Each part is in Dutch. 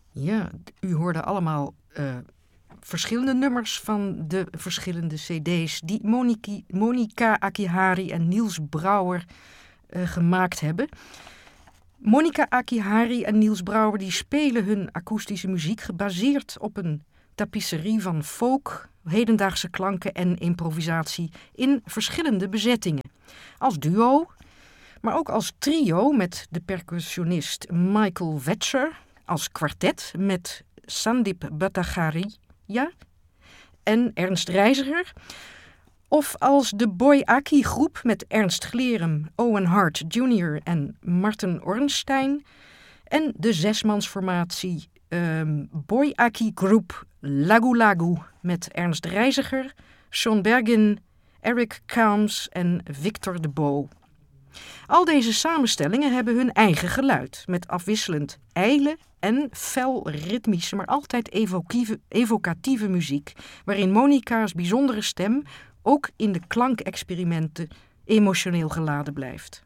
Ja, u hoorde allemaal verschillende nummers van de verschillende cd's die Monica Akihari en Niels Brouwer gemaakt hebben. Monica Akihari en Niels Brouwer die spelen hun akoestische muziek gebaseerd op een tapisserie van folk, hedendaagse klanken en improvisatie in verschillende bezettingen. Als duo, maar ook als trio met de percussionist Michael Wetzer, als kwartet met Sandip Bhattacharya en Ernst Reiziger, of als de Boy Aki groep met Ernst Glerum, Owen Hart Jr. en Martin Ornstein en de zesmansformatie Boy Aki groep Lagu Lagu met Ernst Reiziger, Sean Bergin, Eric Kalms en Victor de Bo. Al deze samenstellingen hebben hun eigen geluid, met afwisselend ijle en fel ritmische, maar altijd evocatieve muziek, waarin Monica's bijzondere stem ook in de klankexperimenten emotioneel geladen blijft.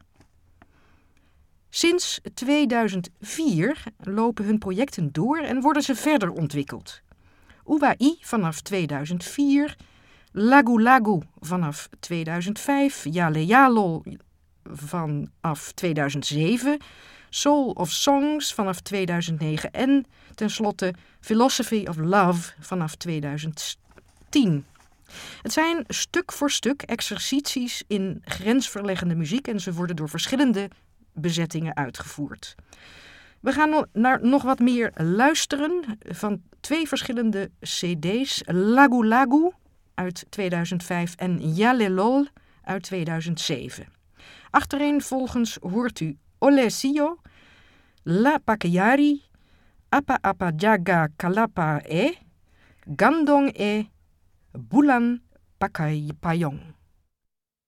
Sinds 2004 lopen hun projecten door en worden ze verder ontwikkeld. Uwai vanaf 2004, Lagu Lagu vanaf 2005, Yale Yalol vanaf 2007, Soul of Songs vanaf 2009 en tenslotte Philosophy of Love vanaf 2010. Het zijn stuk voor stuk exercities in grensverleggende muziek en ze worden door verschillende bezettingen uitgevoerd. We gaan naar nog wat meer luisteren van 2 verschillende cd's. Lagu Lagu uit 2005 en Yalelol uit 2007. Achtereenvolgens hoort u Olesio, La Pakeyari, Apa Apa Jaga Kalapa E, Gandong E, Bulan Pakay Payong.